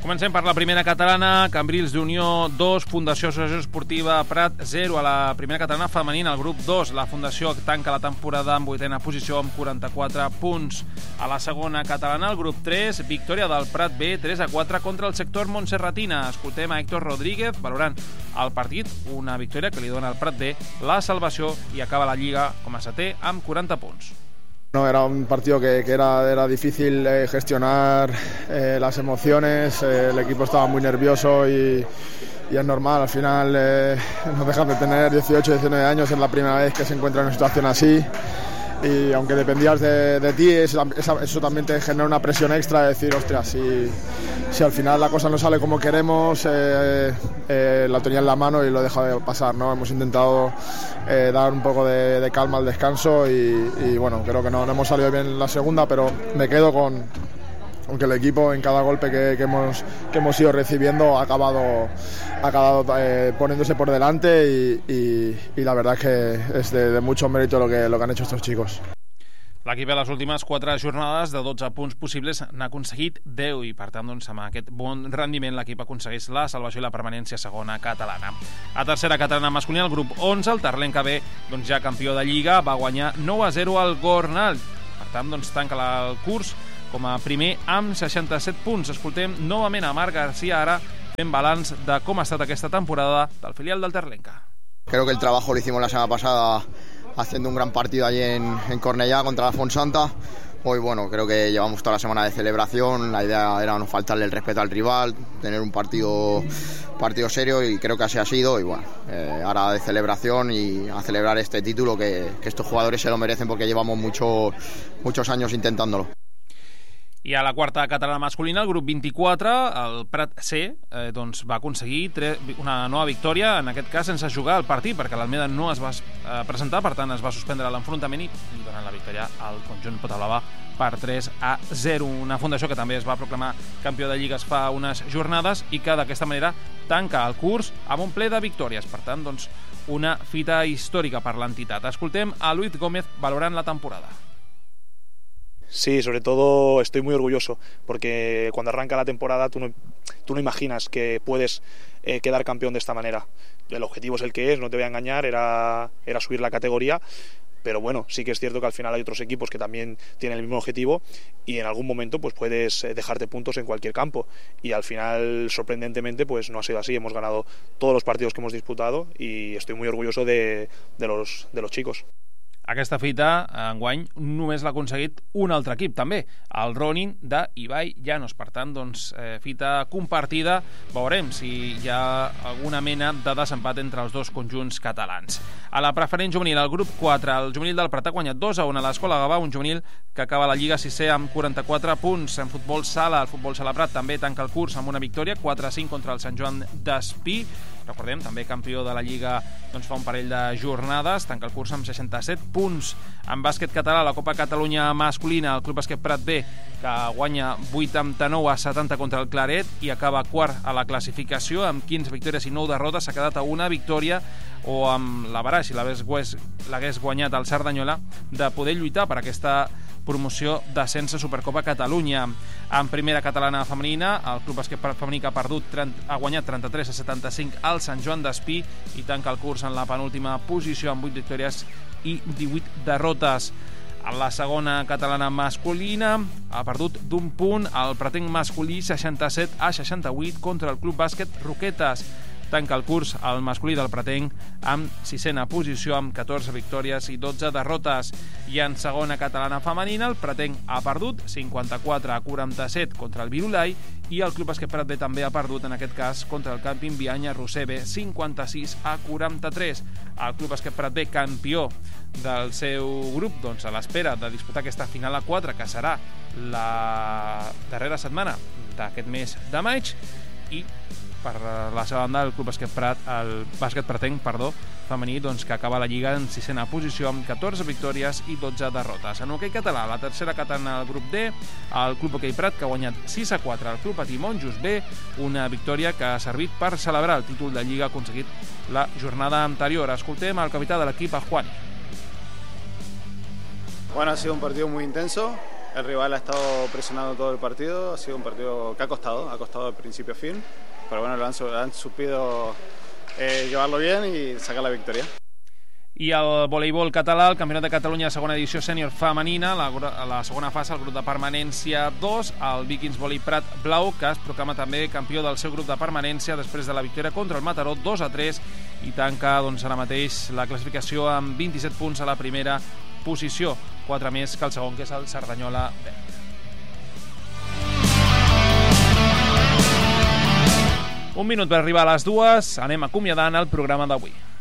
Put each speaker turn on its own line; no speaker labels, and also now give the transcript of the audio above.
Comencem per la primera catalana. Cambrils d'Unió 2, Fundació Associació Esportiva Prat 0 a la primera catalana femenina. El grup 2, la Fundació tanca la temporada en 8ª posició amb 44 punts. A la segona catalana, el grup 3, victòria del Prat B 3-4 contra el sector Montserratina. Escoltem a Héctor Rodríguez valorant el partit, una victòria que li dona al Prat B la salvació i acaba la Lliga com a setè amb 40 punts.
No, era un partido que era difícil gestionar las emociones, el equipo estaba muy nervioso y es normal, al final nos dejan de tener 18, 19 años, es la primera vez que se encuentra en una situación así y aunque dependías de ti, eso también te genera una presión extra de decir, ostras, si al final la cosa no sale como queremos, la tenía en la mano y lo he dejado de pasar, ¿no? Hemos intentado dar un poco de calma al descanso y bueno, creo que no hemos salido bien en la segunda, pero me quedo con que el equipo en cada golpe que hemos ido recibiendo ha acabado poniéndose por delante y la verdad es que es de mucho mérito lo que han hecho estos chicos.
L'equip a les últimes 4 jornades de 12 punts possibles n'ha aconseguit 10 i per tant amb aquest bon rendiment l'equip aconsegueix la salvació i la permanència a segona catalana. A tercera catalana masculina, el grup 11, el Terlenca B, ja campió de Lliga, va guanyar 9-0 al Gornal. Per tant, tanca el curs com a primer amb 67 punts. Escoltem novament a Marc García ara fent balanç de com ha estat aquesta temporada del filial del Terlenca.
Creo que el trabajo lo hicimos la semana pasada haciendo un gran partido allí en Cornellá contra la Fonsanta. Hoy, bueno, creo que llevamos toda la semana de celebración. La idea era no faltarle el respeto al rival, tener un partido serio y creo que así ha sido. Y bueno, ahora de celebración y a celebrar este título que estos jugadores se lo merecen porque llevamos muchos años intentándolo.
I a la quarta catalana masculina, el grup 24, el Prat C, va aconseguir una nova victòria, en aquest cas sense jugar el partit, perquè l'Almeda no es va presentar, per tant es va suspendre l'enfrontament i donant la victòria al conjunt Potablava per 3-0. Una fundació que també es va proclamar campió de lligues fa unes jornades i que d'aquesta manera tanca el curs amb un ple de victòries. Per tant, una fita històrica per l'entitat. Escoltem a Luis Gómez valorant la temporada.
Sí, sobre todo estoy muy orgulloso porque cuando arranca la temporada tú no imaginas que puedes quedar campeón de esta manera. El objetivo es el que es, no te voy a engañar, era subir la categoría, pero bueno, sí que es cierto que al final hay otros equipos que también tienen el mismo objetivo y en algún momento pues puedes dejarte puntos en cualquier campo y al final sorprendentemente pues no ha sido así, hemos ganado todos los partidos que hemos disputado y estoy muy orgulloso de los chicos.
Aquesta fita, enguany, només l'ha aconseguit un altre equip, també, el Ronin d'Ibai Llanos. Per tant, fita compartida. Veurem si hi ha alguna mena de desempat entre els dos conjunts catalans. A la preferent juvenil, el grup 4, el juvenil del Prat ha guanyat 2-1 a l'Escola Gavà, un juvenil que acaba la Lliga 6è amb 44 punts. En futbol sala, el futbol sala Prat també tanca el curs amb una victòria, 4-5 contra el Sant Joan d'Espí. Recordem, també campió de la Lliga fa un parell de jornades, tanca el curs amb 67 punts. En bàsquet català, la Copa Catalunya masculina, el Club Bàsquet Prat B, que guanya 89-70 contra el Claret i acaba quart a la classificació amb 15 victòries i 9 derrotes. S'ha quedat a una victòria o amb la Baraix, si l'hagués guanyat el Cerdanyola, de poder lluitar per aquesta promoció d'ascens a Supercopa Catalunya. En primera catalana femenina, el Club Bàsquet Prat femení que ha guanyat 33-75 al Sant Joan d'Espí i tanca el curs en la penúltima posició amb 8 victòries i 18 derrotes. En la segona catalana masculina ha perdut d'un punt el Pratenc masculí 67-68 contra el Club Bàsquet Roquetes. Tanca el curs el masculí del Pratenc amb 6ª posició amb 14 victòries i 12 derrotes. I en segona catalana femenina el Pratenc ha perdut 54-47 contra el Virulai i el Club Bàsquet Prat B també ha perdut, en aquest cas contra el Camping Bianya Rosebe, 56-43. El Club Bàsquet Prat B, campió del seu grup, a l'espera de disputar aquesta final a 4, que serà la darrera setmana d'aquest mes de maig. I per la seva banda, el Club Bàsquet Prat, el bàsquet pratenc, femení, que acaba la Lliga en 6ª posició amb 14 victòries i 12 derrotes. En hoquei català, la tercera catalana del grup D, el Club Hoquei Prat, que ha guanyat 6-4 al Club Patí Monjos B, una victòria que ha servit per celebrar el títol de Lliga aconseguit la jornada anterior. Escoltem al capità de l'equip, a Juani.
Bueno, ha sido un partido muy intenso. El rival ha estado presionando todo el partido, ha sido un partido que ha costado de principio a fin, pero bueno, han supido llevarlo bien y sacar la victòria.
I el voleibol català, el Campionat de Catalunya segona edició sènior femenina, la segona fase, el grup de permanència 2, el Vikings Volei Prat Blau, que es proclama també campió del seu grup de permanència després de la victòria contra el Mataró 2-3 i tanca ara mateix la classificació amb 27 punts a la primera posició, 4 més que el segon, que és el Cerdanyola Verd. Un minut per arribar a les 2, anem acomiadant el programa d'avui.